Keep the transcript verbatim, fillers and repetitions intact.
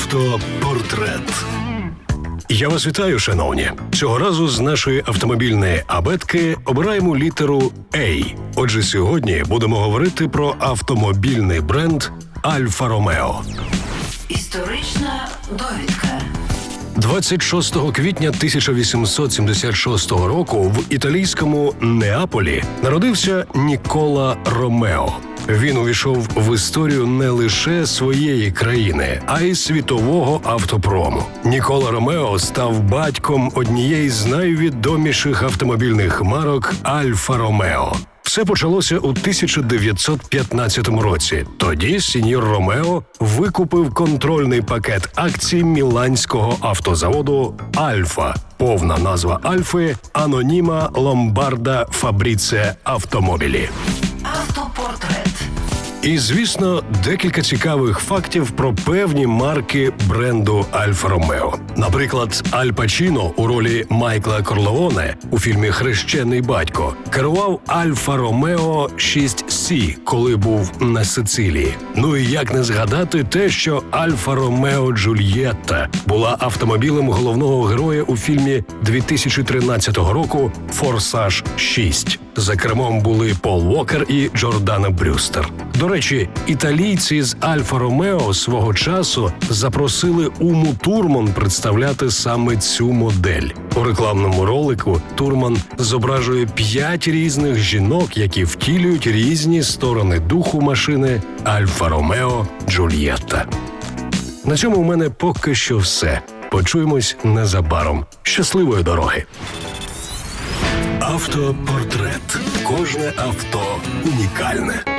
Автопортрет. Я вас вітаю, шановні. Цього разу з нашої автомобільної абетки обираємо літеру «А». Отже, сьогодні будемо говорити про автомобільний бренд «Альфа Ромео». Історична довідка. двадцять шостого квітня тисяча вісімсот сімдесят шостого року в італійському Неаполі народився Нікола Ромео. Він увійшов в історію не лише своєї країни, а й світового автопрому. Нікола Ромео став батьком однієї з найвідоміших автомобільних марок «Альфа Ромео». Все почалося у тисяча дев'ятсот п'ятнадцятому році. Тоді сеньор Ромео викупив контрольний пакет акцій міланського автозаводу «Альфа». Повна назва «Альфи» – «Аноніма Ломбарда Фабріце Автомобілі». Автопортрет. І, звісно, декілька цікавих фактів про певні марки бренду «Альфа Ромео». Наприклад, Аль Пачіно у ролі Майкла Корлеоне у фільмі «Хрещений батько» керував «Альфа Ромео шість Сі», коли був на Сицилії. Ну і як не згадати те, що «Альфа Ромео Джульєтта» була автомобілем головного героя у фільмі дві тисячі тринадцятого року «Форсаж шість». За кермом були Пол Уокер і Джордана Брюстер. До речі, італійці з «Альфа Ромео» свого часу запросили Уму Турман представляти саме цю модель. У рекламному ролику Турман зображує п'ять різних жінок, які втілюють різні сторони духу машини «Альфа Ромео Джульєтта». На цьому у мене поки що все. Почуємось незабаром. Щасливої дороги! Автопортрет. Кожне авто унікальне.